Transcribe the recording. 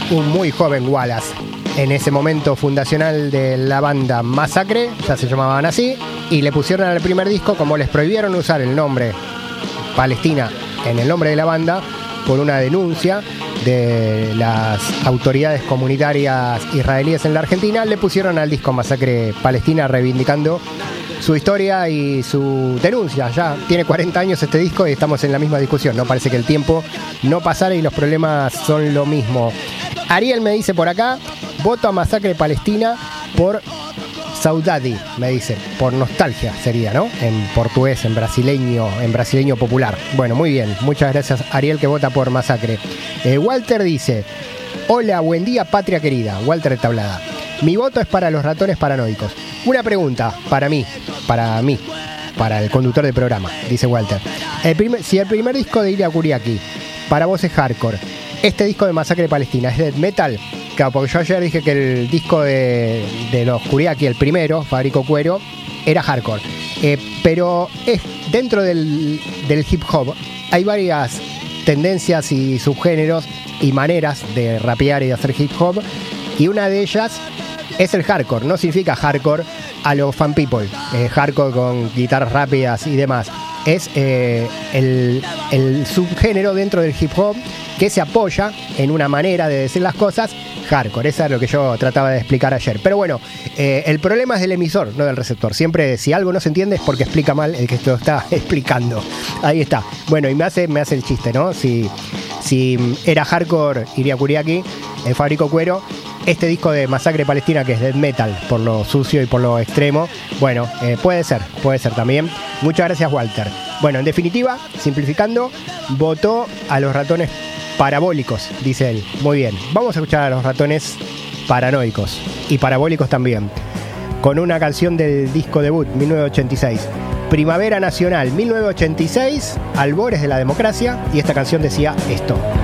un muy joven Wallace. En ese momento fundacional de la banda Masacre, ya se llamaban así, y le pusieron al primer disco, como les prohibieron usar el nombre Palestina en el nombre de la banda, por una denuncia de las autoridades comunitarias israelíes en la Argentina, le pusieron al disco Masacre Palestina, reivindicando su historia y su denuncia. Ya tiene 40 años este disco y estamos en la misma discusión. No parece que el tiempo no pasara y los problemas son lo mismo. Ariel me dice por acá, voto a Masacre Palestina por saudade, me dice, por nostalgia sería, ¿no? En portugués, en brasileño popular. Bueno, muy bien, muchas gracias Ariel, que vota por Masacre. Walter dice, hola, buen día patria querida, Walter de Tablada. Mi voto es para Los Ratones Paranoicos. Una pregunta para mí, para el conductor del programa, dice Walter. Si el primer disco de Ilia Kuriaki para vos es hardcore, este disco de Masacre Palestina es death metal. Claro, porque yo ayer dije que el disco de los Kuriaki, el primero, Fabrico Cuero, era hardcore. Pero es dentro del hip hop hay varias tendencias y subgéneros y maneras de rapear y de hacer hip hop. Y una de ellas es el hardcore. No significa hardcore a los fan people, hardcore con guitarras rápidas y demás. Es el subgénero dentro del hip hop que se apoya en una manera de decir las cosas hardcore. Eso es lo que yo trataba de explicar ayer. Pero bueno, el problema es del emisor, no del receptor. Siempre, si algo no se entiende, es porque explica mal el que lo está explicando. Ahí está. Bueno, y me hace el chiste, ¿no? Si era hardcore Ilia Kuriaki, el Fabrico Cuero, este disco de Masacre Palestina, que es death metal por lo sucio y por lo extremo, bueno, puede ser también. Muchas gracias, Walter. Bueno, en definitiva, simplificando, votó a Los Ratones Parabólicos, dice él. Muy bien, vamos a escuchar a Los Ratones Paranoicos y Parabólicos también, con una canción del disco debut, 1986. Primavera Nacional, 1986, albores de la democracia, y esta canción decía esto.